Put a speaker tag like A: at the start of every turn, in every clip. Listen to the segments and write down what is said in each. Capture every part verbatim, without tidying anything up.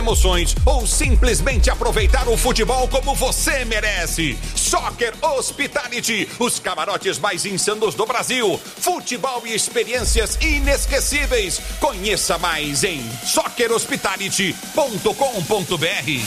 A: Emoções ou simplesmente aproveitar o futebol como você merece. Soccer Hospitality, os camarotes mais insanos do Brasil. Futebol e experiências inesquecíveis. Conheça mais em soccer hospitality ponto com ponto b r.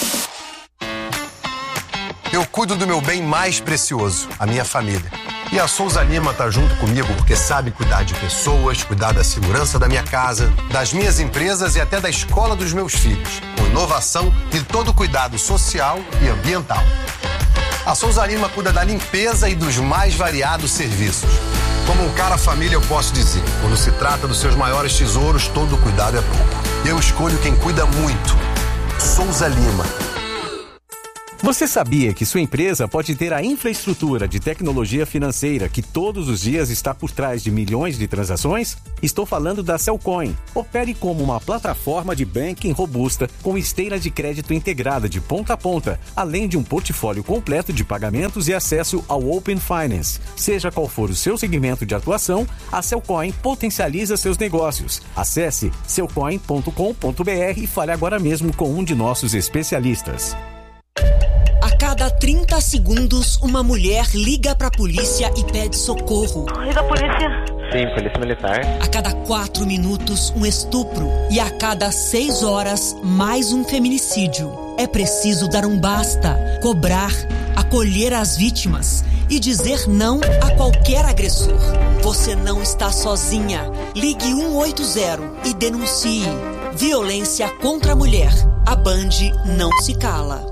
B: Eu cuido do meu bem mais precioso, a minha família. E a Souza Lima tá junto comigo porque sabe cuidar de pessoas, cuidar da segurança da minha casa, das minhas empresas e até da escola dos meus filhos, com inovação e todo cuidado social e ambiental. A Souza Lima cuida da limpeza e dos mais variados serviços. Como um cara família, eu posso dizer, quando se trata dos seus maiores tesouros, todo cuidado é pouco. Eu escolho quem cuida muito. Souza Lima.
C: Você sabia que sua empresa pode ter a infraestrutura de tecnologia financeira que todos os dias está por trás de milhões de transações? Estou falando da Cellcoin. Opere como uma plataforma de banking robusta com esteira de crédito integrada de ponta a ponta, além de um portfólio completo de pagamentos e acesso ao Open Finance. Seja qual for o seu segmento de atuação, a Cellcoin potencializa seus negócios. Acesse cellcoin ponto com ponto b r e fale agora mesmo com um de nossos especialistas.
D: A cada trinta segundos, uma mulher liga pra polícia e pede socorro.
E: Liga a polícia.
F: Sim, polícia militar.
D: A cada quatro minutos, um estupro. E a cada seis horas, mais um feminicídio. É preciso dar um basta, cobrar, acolher as vítimas e dizer não a qualquer agressor. Você não está sozinha. Ligue um oito zero e denuncie. Violência contra a mulher. A Band não se cala.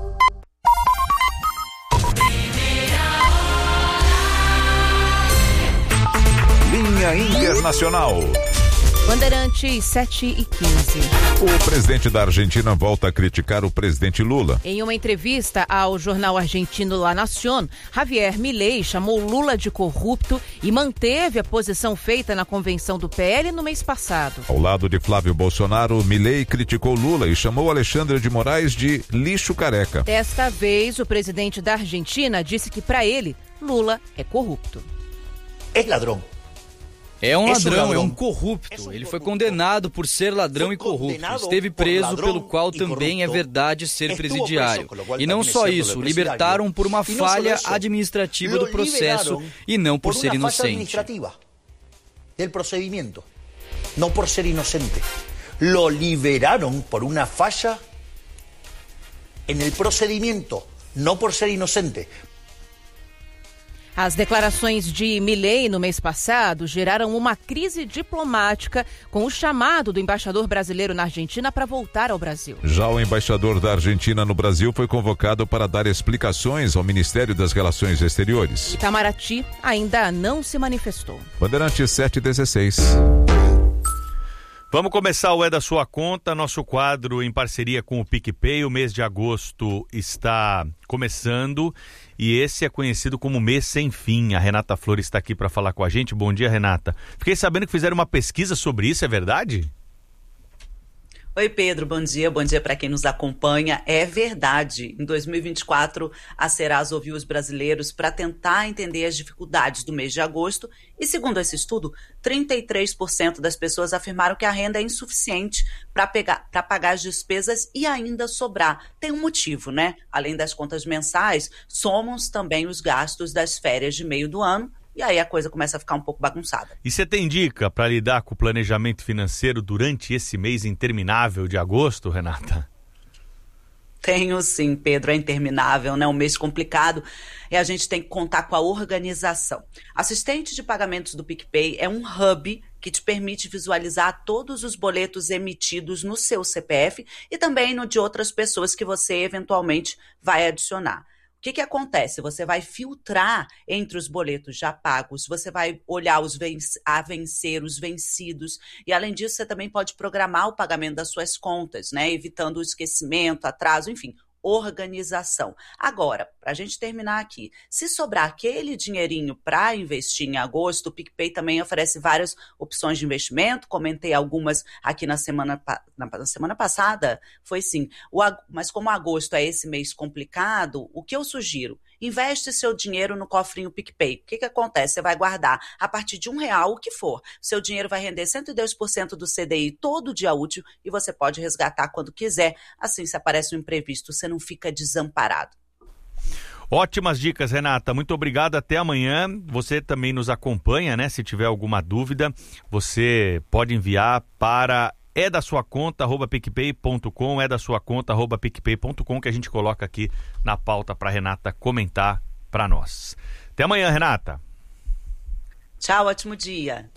G: Linha Internacional.
H: Bandeirantes sete e quinze.
G: O presidente da Argentina volta a criticar o presidente Lula.
H: Em uma entrevista ao jornal argentino La Nación, Javier Milei chamou Lula de corrupto e manteve a posição feita na convenção do P L no mês passado.
G: Ao lado de Flávio Bolsonaro, Milei criticou Lula e chamou Alexandre de Moraes de lixo careca.
H: Desta vez, o presidente da Argentina disse que, para ele, Lula é corrupto.
I: É ladrão.
J: É um ladrão, é um corrupto. Ele foi condenado por ser ladrão e corrupto. Esteve preso, pelo qual também é verdade ser presidiário. E não só isso, libertaram por uma falha administrativa do processo e não por ser inocente.
I: Del procedimiento, não por ser inocente. Lo liberaron por una falla en el procedimiento, não por ser inocente.
H: As declarações de Milei no mês passado geraram uma crise diplomática com o chamado do embaixador brasileiro na Argentina para voltar ao Brasil.
G: Já o embaixador da Argentina no Brasil foi convocado para dar explicações ao Ministério das Relações Exteriores.
H: Itamaraty ainda não se manifestou.
G: Bandeirantes sete e dezesseis.
K: Vamos começar o É da Sua Conta, nosso quadro em parceria com o PicPay. O mês de agosto está começando e esse é conhecido como mês sem fim. A Renata Flores está aqui para falar com a gente. Bom dia, Renata. Fiquei sabendo que fizeram uma pesquisa sobre isso, é verdade?
L: Oi, Pedro, bom dia. Bom dia para quem nos acompanha. É verdade. Em dois mil e vinte e quatro, a Serasa ouviu os brasileiros para tentar entender as dificuldades do mês de agosto e, segundo esse estudo, trinta e três por cento das pessoas afirmaram que a renda é insuficiente para pegar, para pagar as despesas e ainda sobrar. Tem um motivo, né? Além das contas mensais, somam-se também os gastos das férias de meio do ano. E aí a coisa começa a ficar um pouco bagunçada.
K: E você tem dica para lidar com o planejamento financeiro durante esse mês interminável de agosto, Renata?
L: Tenho sim, Pedro, é interminável, né? Um mês complicado e a gente tem que contar com a organização. Assistente de pagamentos do PicPay é um hub que te permite visualizar todos os boletos emitidos no seu C P F e também no de outras pessoas que você eventualmente vai adicionar. O que que acontece? Você vai filtrar entre os boletos já pagos, você vai olhar os venc- a vencer, os vencidos, e além disso você também pode programar o pagamento das suas contas, né? Evitando o esquecimento, atraso, enfim, organização. Agora, para a gente terminar aqui, se sobrar aquele dinheirinho para investir em agosto, o PicPay também oferece várias opções de investimento, comentei algumas aqui na semana, na, na semana passada, foi sim, o, mas como agosto é esse mês complicado, o que eu sugiro? Investe seu dinheiro no cofrinho PicPay. O que que acontece? Você vai guardar a partir de um real, o que for. Seu dinheiro vai render cento e dois por cento do C D I todo dia útil e você pode resgatar quando quiser. Assim, se aparece um imprevisto, você não fica desamparado.
K: Ótimas dicas, Renata. Muito obrigado. Até amanhã. Você também nos acompanha, né? Se tiver alguma dúvida, você pode enviar para é da sua conta, arroba picpay ponto com, é da sua conta, arroba picpay ponto com, que a gente coloca aqui na pauta para Renata comentar para nós. Até amanhã, Renata.
L: Tchau, ótimo dia.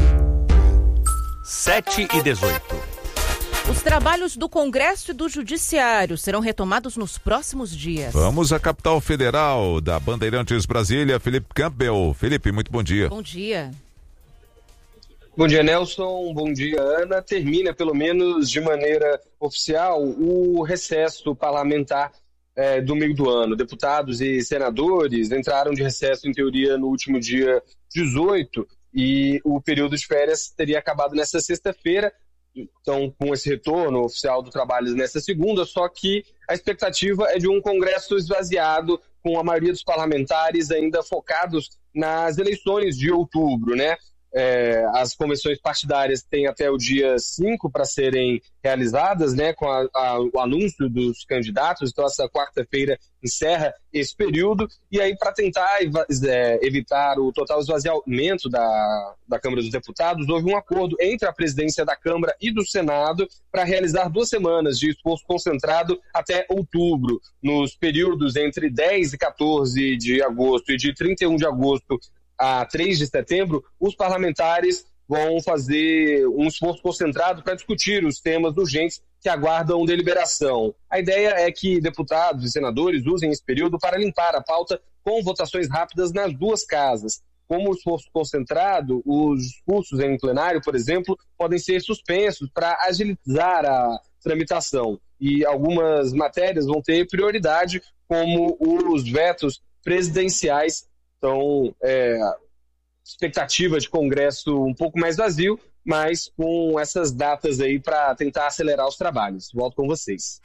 K: sete e dezoito.
H: Os trabalhos do Congresso e do Judiciário serão retomados nos próximos dias.
G: Vamos à capital federal da Bandeirantes Brasília, Felipe Campbell. Felipe, muito bom dia.
H: Bom dia.
E: Bom dia, Nelson. Bom dia, Ana. Termina, pelo menos de maneira oficial, o recesso parlamentar é, do meio do ano. Deputados e senadores entraram de recesso, em teoria, no último dia dezoito, e o período de férias teria acabado nesta sexta-feira. Então, com esse retorno oficial do trabalho nessa segunda, só que a expectativa é de um Congresso esvaziado, com a maioria dos parlamentares ainda focados nas eleições de outubro, né? É, as convenções partidárias têm até o dia cinco para serem realizadas, né, com a, a, o anúncio dos candidatos. Então essa quarta-feira encerra esse período, e aí, para tentar é, evitar o total esvaziamento da, da Câmara dos Deputados, houve um acordo entre a presidência da Câmara e do Senado para realizar duas semanas de esforço concentrado até outubro, nos períodos entre dez e quatorze de agosto e de trinta e um de agosto a três de setembro, os parlamentares vão fazer um esforço concentrado para discutir os temas urgentes que aguardam deliberação. A ideia é que deputados e senadores usem esse período para limpar a pauta com votações rápidas nas duas casas. Como esforço concentrado, os discursos em plenário, por exemplo, podem ser suspensos para agilizar a tramitação. E algumas matérias vão ter prioridade, como os vetos presidenciais. Então, é, expectativa de Congresso um pouco mais vazio, mas com essas datas aí para tentar acelerar os trabalhos. Volto com vocês.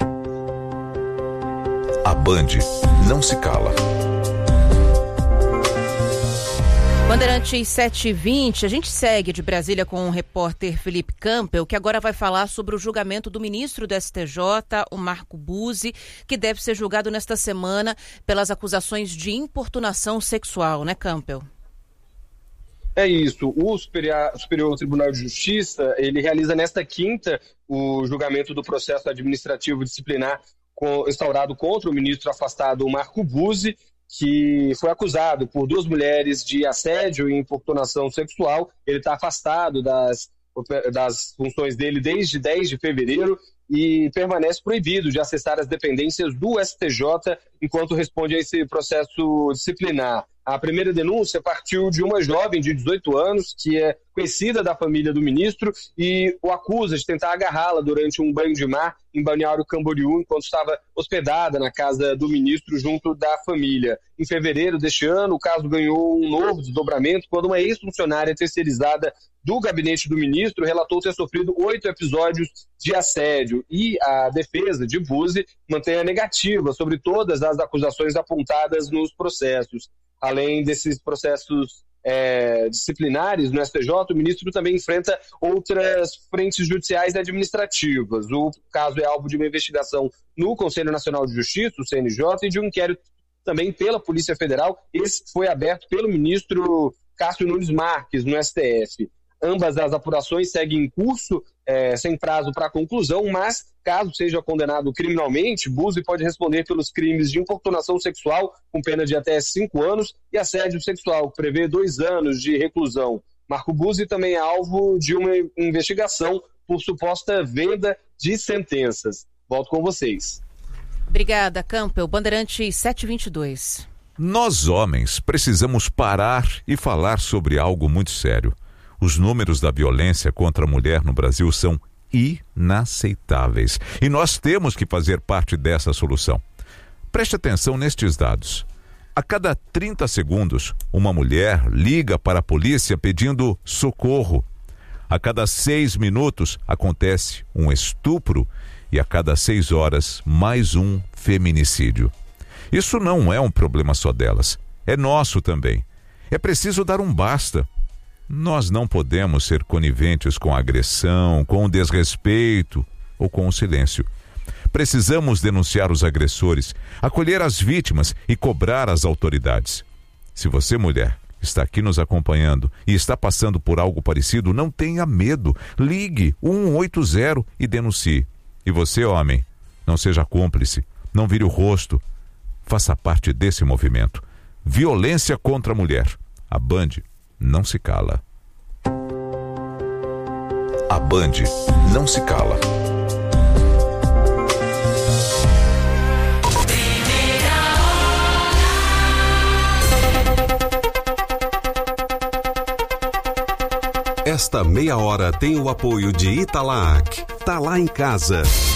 G: A Band não se cala.
H: Bandeirantes sete e vinte, a gente segue de Brasília com o repórter Felipe Campbell, que agora vai falar sobre o julgamento do ministro do S T J, o Marco Buzzi, que deve ser julgado nesta semana pelas acusações de importunação sexual, né, Campbell?
E: É isso. O Superior, Superior Tribunal de Justiça, ele realiza nesta quinta o julgamento do processo administrativo disciplinar instaurado contra o ministro afastado Marco Buzzi, que foi acusado por duas mulheres de assédio e importunação sexual. Ele está afastado das, das funções dele desde dez de fevereiro e permanece proibido de acessar as dependências do S T J enquanto responde a esse processo disciplinar. A primeira denúncia partiu de uma jovem de dezoito anos, que é conhecida da família do ministro, e o acusa de tentar agarrá-la durante um banho de mar em Balneário Camboriú, enquanto estava hospedada na casa do ministro junto da família. Em fevereiro deste ano, o caso ganhou um novo desdobramento quando uma ex-funcionária terceirizada do gabinete do ministro relatou ter sofrido oito episódios de assédio, e a defesa de Buzzi mantém a negativa sobre todas as acusações apontadas nos processos. Além desses processos é, disciplinares no S T J, o ministro também enfrenta outras frentes judiciais e administrativas. O caso é alvo de uma investigação no Conselho Nacional de Justiça, o C N J, e de um inquérito também pela Polícia Federal. Esse foi aberto pelo ministro Cássio Nunes Marques, no S T F. Ambas as apurações seguem em curso, é, sem prazo para conclusão, mas, caso seja condenado criminalmente, Buzzi pode responder pelos crimes de importunação sexual, com pena de até cinco anos, e assédio sexual, que prevê dois anos de reclusão. Marco Buzzi também é alvo de uma investigação por suposta venda de sentenças. Volto com vocês.
H: Obrigada, Campbell. Bandeirantes sete e vinte e dois.
G: Nós, homens, precisamos parar e falar sobre algo muito sério. Os números da violência contra a mulher no Brasil são inaceitáveis. E nós temos que fazer parte dessa solução. Preste atenção nestes dados. A cada trinta segundos, uma mulher liga para a polícia pedindo socorro. A cada seis minutos, acontece um estupro. E a cada seis horas, mais um feminicídio. Isso não é um problema só delas, é nosso também. É preciso dar um basta. Nós não podemos ser coniventes com a agressão, com o desrespeito ou com o silêncio. Precisamos denunciar os agressores, acolher as vítimas e cobrar as autoridades. Se você, mulher, está aqui nos acompanhando e está passando por algo parecido, não tenha medo. Ligue um um oito zero e denuncie. E você, homem, não seja cúmplice, não vire o rosto. Faça parte desse movimento. Violência contra a mulher. A Band não se cala. A Band não se cala.
F: Esta meia hora tem o apoio de Italac. Tá lá em casa.